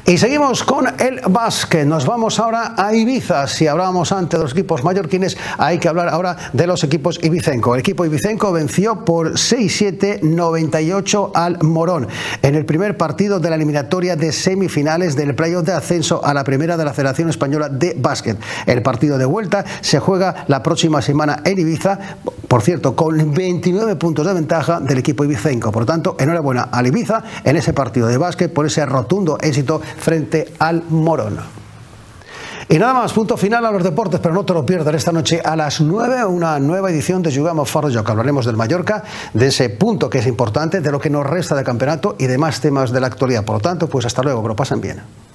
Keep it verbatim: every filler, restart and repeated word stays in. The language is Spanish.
Y seguimos con el básquet. Nos vamos ahora a Ibiza. Si hablábamos antes de los equipos mallorquines, hay que hablar ahora de los equipos ibicenco. El equipo ibicenco venció por seis siete, noventa y ocho al Morón en el primer partido de la eliminatoria de semifinales del playoff de ascenso a la primera de la Federación Española de Básquet. El partido de vuelta se juega la próxima semana en Ibiza, por cierto, con veintinueve puntos de ventaja del equipo ibicenco. Por tanto, enhorabuena al Ibiza en ese partido de básquet por ese rotundo éxito frente al Morón. Y nada más, punto final a los deportes, pero no te lo pierdas esta noche a las nueve, una nueva edición de Jugamos Faro Joc. Hablaremos del Mallorca, de ese punto que es importante, de lo que nos resta de campeonato y demás temas de la actualidad. Por lo tanto, pues hasta luego, que lo pasen bien.